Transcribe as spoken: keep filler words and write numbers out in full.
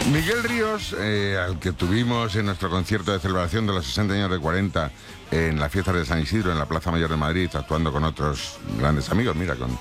Miguel Ríos, eh, al que tuvimos en nuestro concierto de celebración de los sesenta años de cuarenta en la fiesta de San Isidro, en la Plaza Mayor de Madrid, actuando con otros grandes amigos, mira, con